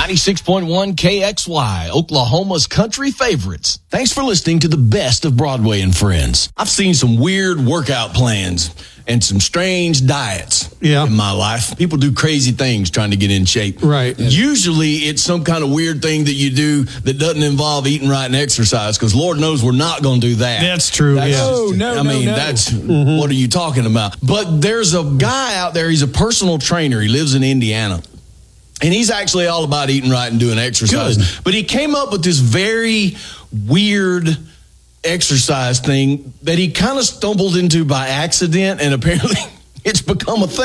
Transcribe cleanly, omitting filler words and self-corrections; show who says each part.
Speaker 1: 96.1 KXY, Oklahoma's country favorites. Thanks for listening to the best of Broadway and Friends. I've seen some weird workout plans and some strange diets in my life. People do crazy things trying to get in shape.
Speaker 2: Right.
Speaker 1: Usually it's some kind of weird thing that you do that doesn't involve eating right and exercise, because Lord knows we're not going to do that.
Speaker 2: That's true.
Speaker 1: That's what are you talking about? But there's a guy out there, he's a personal trainer. He lives in Indiana. And he's actually all about eating right and doing exercise. Good. But he came up with this very weird exercise thing that he kind of stumbled into by accident, and apparently it's become a thing.